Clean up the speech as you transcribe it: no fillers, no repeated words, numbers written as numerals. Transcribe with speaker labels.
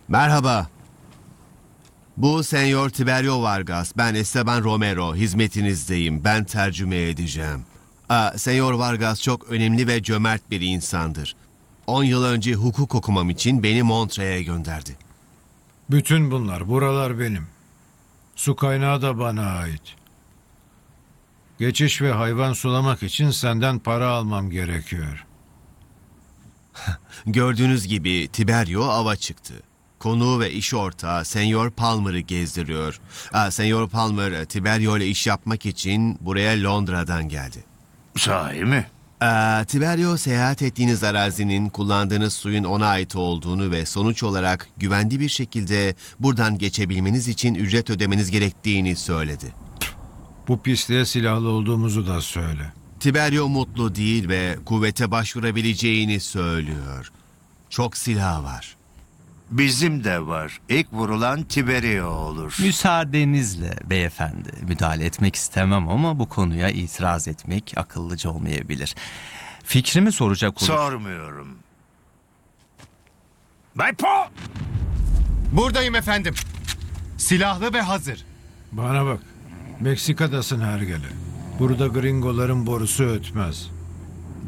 Speaker 1: Merhaba. Bu Senyor Tiberio Vargas. Ben Esteban Romero. Hizmetinizdeyim. Ben tercüme edeceğim. Senyor Vargas çok önemli ve cömert bir insandır. 10 yıl önce hukuk okumam için beni Montre'ye gönderdi.
Speaker 2: Bütün bunlar, buralar benim. Su kaynağı da bana ait. Geçiş ve hayvan sulamak için senden para almam gerekiyor.
Speaker 1: Gördüğünüz gibi Tiberio ava çıktı. Konuğu ve iş ortağı Senyor Palmer'ı gezdiriyor. Senyor Palmer, Tiberio ile iş yapmak için buraya Londra'dan geldi.
Speaker 3: Sahi mi?
Speaker 1: Tiberio seyahat ettiğiniz arazinin kullandığınız suyun ona ait olduğunu ve sonuç olarak güvenli bir şekilde buradan geçebilmeniz için ücret ödemeniz gerektiğini söyledi.
Speaker 2: Bu pisliğe silahlı olduğumuzu da söyle.
Speaker 1: Tiberio mutlu değil ve kuvvete başvurabileceğini söylüyor. Çok silah var.
Speaker 3: Bizim de var. İlk vurulan Tiberio olur.
Speaker 4: Müsaadenizle beyefendi, müdahale etmek istemem ama bu konuya itiraz etmek akıllıca olmayabilir. Fikrimi soracak olur.
Speaker 3: Sormuyorum. Bay Po!
Speaker 5: Buradayım efendim. Silahlı ve hazır.
Speaker 2: Bana bak, Meksika'dasın hergele. Burada gringoların borusu ötmez.